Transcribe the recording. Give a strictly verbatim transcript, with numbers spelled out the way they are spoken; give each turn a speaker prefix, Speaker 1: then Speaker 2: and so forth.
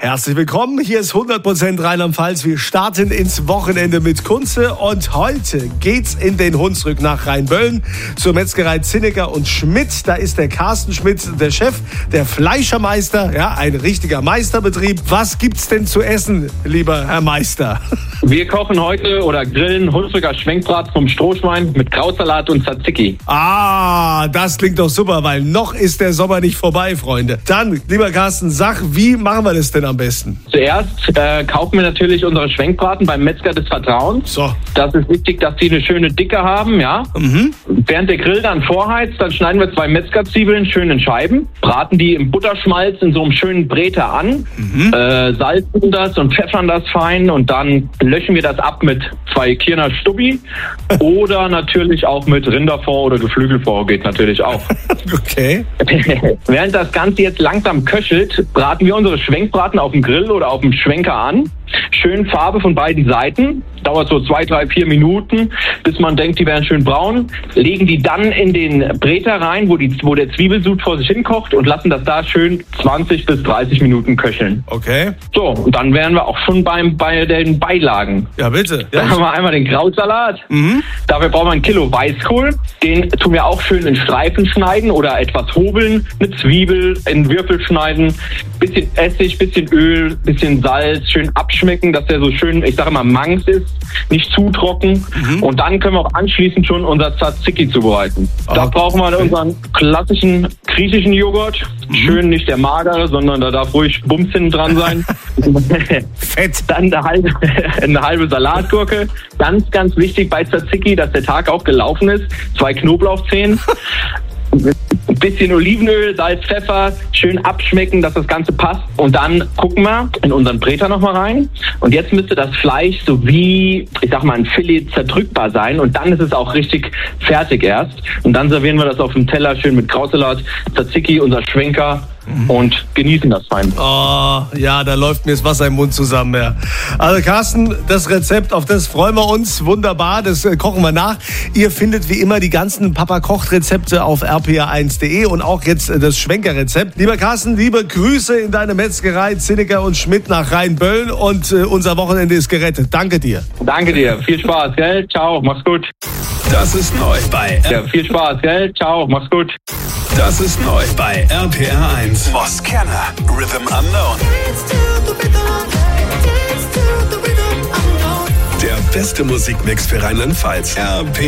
Speaker 1: Herzlich willkommen, hier ist hundert Prozent Rheinland-Pfalz. Wir starten ins Wochenende mit Kunze und heute geht's in den Hunsrück nach Rheinböllen zur Metzgerei Zinnecker und Schmidt. Da ist der Carsten Schmidt, der Chef, der Fleischermeister, ja, ein richtiger Meisterbetrieb. Was gibt's denn zu essen, lieber Herr Meister?
Speaker 2: Wir kochen heute oder grillen Hunsrücker Schwenkbrat vom Strohschwein mit Krautsalat und Tzatziki.
Speaker 1: Ah, das klingt doch super, weil noch ist der Sommer nicht vorbei, Freunde. Dann, lieber Carsten, sag, wie machen wir das denn am besten?
Speaker 2: Zuerst äh, kaufen wir natürlich unsere Schwenkbraten beim Metzger des Vertrauens.
Speaker 1: So.
Speaker 2: Das ist wichtig, dass die eine schöne Dicke haben, ja. Mhm. Während der Grill dann vorheizt, dann schneiden wir zwei Metzgerzwiebeln schön in Scheiben, braten die im Butterschmalz in so einem schönen Bräter an, mhm. äh, salzen das und pfeffern das fein und dann löschen wir das ab mit zwei Kirner Stubbi oder natürlich auch mit Rinderfond oder Geflügelfond, geht natürlich auch.
Speaker 1: Okay.
Speaker 2: Während das Ganze jetzt langsam köchelt, braten wir unsere Schwenkbraten auf dem Grill oder auf dem Schwenker an. Schön Farbe von beiden Seiten. Dauert so zwei, drei, vier Minuten, bis man denkt, die wären schön braun. Legen die dann in den Bräter rein, wo, die, wo der Zwiebelsud vor sich hin kocht und lassen das da schön zwanzig bis dreißig Minuten köcheln.
Speaker 1: Okay.
Speaker 2: So, und dann wären wir auch schon beim, bei den Beilagen.
Speaker 1: Ja, bitte.
Speaker 2: Da
Speaker 1: Ja.
Speaker 2: haben wir einmal den Krautsalat.
Speaker 1: Mhm.
Speaker 2: Dafür brauchen wir ein Kilo Weißkohl. Den tun wir auch schön in Streifen schneiden oder etwas hobeln. Eine Zwiebel in Würfel schneiden. Bisschen Essig, bisschen Öl, bisschen Salz. Schön abschmecken, dass der so schön, ich sage immer, mangs ist. Nicht zu trocken. Mhm. Und dann können wir auch anschließend schon unser Tzatziki zubereiten.
Speaker 1: Okay.
Speaker 2: Da brauchen wir unseren klassischen griechischen Joghurt. Mhm. Schön nicht der magere, sondern da darf ruhig Bums hinten dran sein.
Speaker 1: Fett.
Speaker 2: Dann eine halbe, eine halbe Salatgurke. Ganz, ganz wichtig bei Tzatziki, dass der Tag auch gelaufen ist. Zwei Knoblauchzehen. Ein bisschen Olivenöl, Salz, Pfeffer, schön abschmecken, dass das Ganze passt. Und dann gucken wir in unseren Bräter nochmal rein. Und jetzt müsste das Fleisch so wie, ich sag mal, ein Filet zerdrückbar sein. Und dann ist es auch richtig fertig erst. Und dann servieren wir das auf dem Teller schön mit Krautsalat, Tzatziki, unser Schwenker. Und genießen das fein.
Speaker 1: Oh, ja, da läuft mir das Wasser im Mund zusammen. Ja. Also Carsten, das Rezept, auf das freuen wir uns. Wunderbar, das äh, kochen wir nach. Ihr findet wie immer die ganzen Papa-Kocht-Rezepte auf r p r eins punkt d e und auch jetzt äh, das Schwenker-Rezept. Lieber Carsten, liebe Grüße in deine Metzgerei Zinnecker und Schmidt nach Rheinböllen und äh, unser Wochenende ist gerettet. Danke dir.
Speaker 2: Danke dir. Viel Spaß, gell? Ciao, mach's gut.
Speaker 3: Das ist neu bei
Speaker 2: Ja, viel Spaß, gell? Ciao, mach's gut.
Speaker 3: Das ist neu bei R P R eins. Moskana, Rhythm Unknown. Der beste Musikmix für Rheinland-Pfalz. R P R